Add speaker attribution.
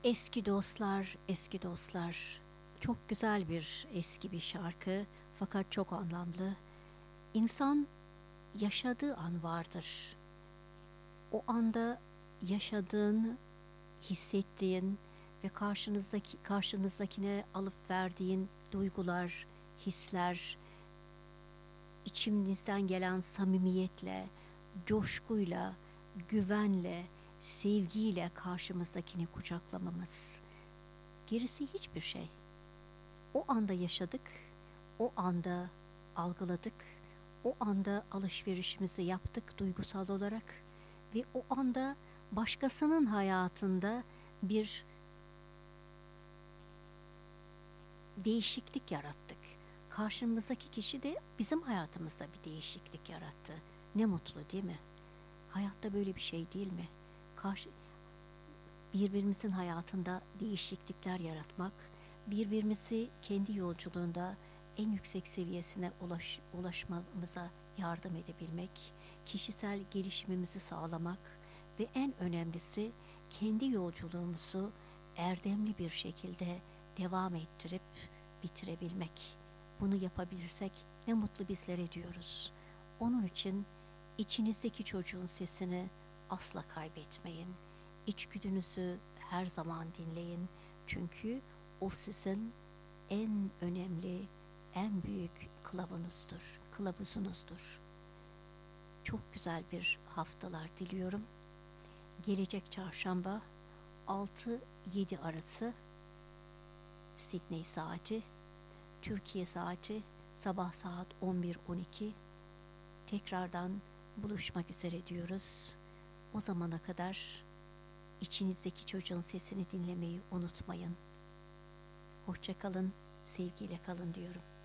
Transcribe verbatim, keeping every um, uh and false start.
Speaker 1: Eski dostlar, eski dostlar. Çok güzel bir eski bir şarkı fakat çok anlamlı. İnsan yaşadığı an vardır. O anda yaşadığın, hissettiğin ve karşınızdaki karşınızdakine alıp verdiğin duygular, hisler, içimizden gelen samimiyetle, coşkuyla, güvenle, sevgiyle karşımızdakini kucaklamamız. Gerisi hiçbir şey. O anda yaşadık, o anda algıladık, o anda alışverişimizi yaptık duygusal olarak ve o anda başkasının hayatında bir değişiklik yarattık. Karşımızdaki kişi de bizim hayatımızda bir değişiklik yarattı. Ne mutlu değil mi? Hayatta böyle bir şey değil mi? Karşı, birbirimizin hayatında değişiklikler yaratmak, birbirimizi kendi yolculuğunda en yüksek seviyesine ulaş, ulaşmamıza yardım edebilmek, kişisel gelişimimizi sağlamak ve en önemlisi kendi yolculuğumuzu erdemli bir şekilde devam ettirip bitirebilmek. Bunu yapabilirsek ne mutlu bizlere diyoruz. Onun için içinizdeki çocuğun sesini asla kaybetmeyin. İçgüdünüzü her zaman dinleyin. Çünkü o sizin en önemli, en büyük kılavuzunuzdur. Kılavuzunuzdur. Çok güzel bir haftalar diliyorum. Gelecek çarşamba altı yedi arası Sydney saati, Türkiye saati sabah saat on bir on iki tekrardan buluşmak üzere diyoruz. O zamana kadar içinizdeki çocuğun sesini dinlemeyi unutmayın. Hoşça kalın, sevgiyle kalın diyorum.